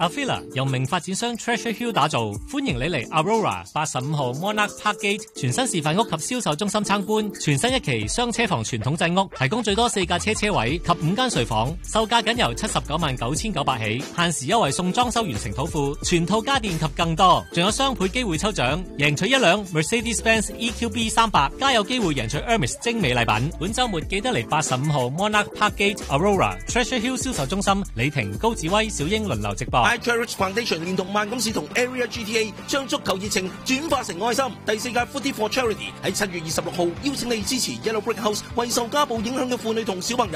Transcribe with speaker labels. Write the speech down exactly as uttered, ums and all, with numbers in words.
Speaker 1: Avila 由名發展商 Treasure Hill 打造，歡迎你嚟 Aurora 八十五號 Monarch Park Gate 全新示範屋及銷售中心參觀。全新一期雙車房傳統製屋，提供最多四架車車位及五間睡房，售價僅由七十九萬九千九百起，限時優惠送裝修完成土庫、全套家電及更多，仲有雙倍機會抽獎，贏取一輛 Mercedes-Benz E Q B 三百，加有機會贏取 Hermes 精美禮品。本週末記得嚟八十五號 Monarch Park Gate Aurora Treasure Hill 銷售中心，李婷、高志威、小英輪流直播。
Speaker 2: I Cherish Foundation 連同萬錦市同 Area G T A 將足球熱情轉化成愛心。第四屆 Footy for Charity 喺七月二十六號邀請你支持 Yellow Brick House，為受家暴影響嘅婦女同小朋友